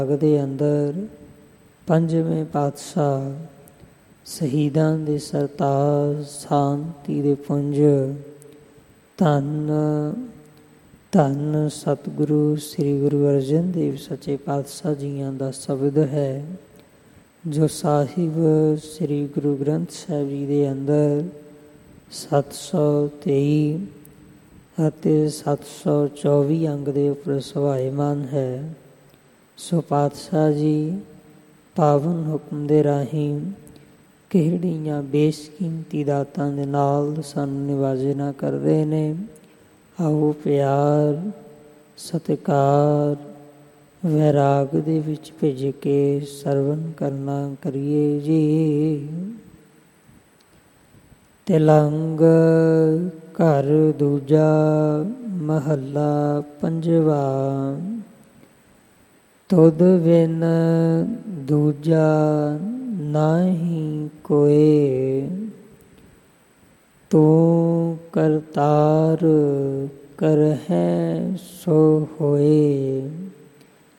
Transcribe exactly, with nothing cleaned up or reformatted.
ਬਾਗ ਦੇ ਅੰਦਰ ਪੰਜਵੇਂ ਪਾਤਸ਼ਾਹ ਸ਼ਹੀਦਾਂ ਦੇ ਸਰਤਾਜ ਸ਼ਾਂਤੀ ਦੇ ਪੁੰਜ ਧੰਨ ਧੰਨ ਸਤਿਗੁਰੂ ਸ੍ਰੀ ਗੁਰੂ ਅਰਜਨ ਦੇਵ ਸੱਚੇ ਪਾਤਸ਼ਾਹ ਜੀਆਂ ਦਾ ਸ਼ਬਦ ਹੈ, ਜੋ ਸਾਹਿਬ ਸ੍ਰੀ ਗੁਰੂ ਗ੍ਰੰਥ ਸਾਹਿਬ ਜੀ ਦੇ ਅੰਦਰ ਸੱਤ ਸੌ ਤੇਈ ਅਤੇ ਸੱਤ ਸੌ ਚੌਵੀ ਅੰਗ ਦੇ ਉੱਪਰ ਸੁਭਾਏਮਾਨ ਹੈ। ਸੋ ਪਾਤਸ਼ਾਹ ਜੀ ਪਾਵਨ ਹੁਕਮ ਦੇ ਰਾਹੀਂ ਕਿਹੜੀਆਂ ਬੇਸ਼ਕੀਮਤੀ ਦਾਤਾਂ ਦੇ ਨਾਲ ਸਾਨੂੰ ਨਿਵਾਜਣਾ ਕਰਦੇ ਨੇ। ਆਓ ਪਿਆਰ ਸਤਿਕਾਰ ਵੈਰਾਗ ਦੇ ਵਿੱਚ ਭਿੱਜ ਕੇ ਸਰਵਨ ਕਰਨਾ ਕਰੀਏ ਜੀ। ਤਿਲੰਗ ਘਰ ਦੂਜਾ ਮਹੱਲਾ ਪੰਜਵਾ। ਤੁਧ ਬਿਨ ਦੂਜਾ ਨਾਹੀ ਕੋਇ, ਤੂੰ ਕਰਤਾਰ ਕਰਹਿ ਸੋ ਹੋਏ।